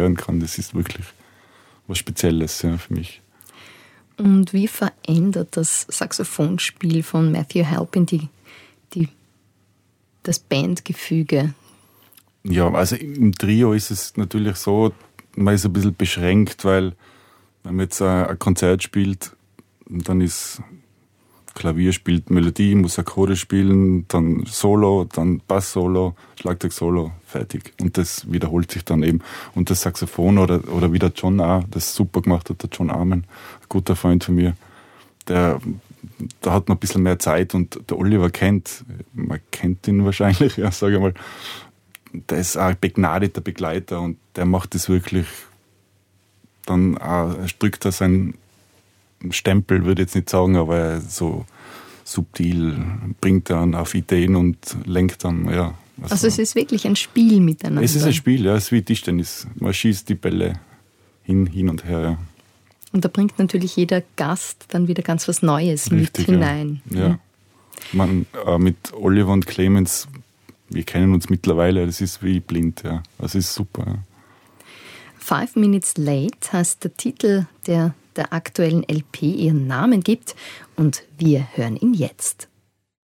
hören kann. Das ist wirklich was Spezielles, ja, für mich. Und wie verändert das Saxophonspiel von Matthew Halpin das Bandgefüge? Ja, also im Trio ist es natürlich so, man ist ein bisschen beschränkt, weil wenn man jetzt ein Konzert spielt, dann ist Klavier spielt Melodie, muss Akkorde spielen, dann Solo, dann Bass-Solo, Schlagzeug-Solo, fertig. Und das wiederholt sich dann eben. Und das Saxophon oder wie der John auch, das super gemacht hat, der John Arman, ein guter Freund von mir, da hat man ein bisschen mehr Zeit und der Oliver man kennt ihn wahrscheinlich, ja, sage ich mal, der ist ein begnadeter Begleiter und der macht das wirklich dann auch, drückt da seinen Stempel, würde ich jetzt nicht sagen, aber so subtil bringt dann auf Ideen und lenkt dann, ja. Also es ist wirklich ein Spiel miteinander. Es ist ein Spiel, ja, es ist wie Tischtennis. Man schießt die Bälle hin und her, ja. Und da bringt natürlich jeder Gast dann wieder ganz was Neues mit hinein. Ja. Mit Oliver und Clemens, wir kennen uns mittlerweile, das ist wie blind, ja. Das ist super, ja. 5 Minutes Late heißt der Titel, der aktuellen LP ihren Namen gibt, und wir hören ihn jetzt.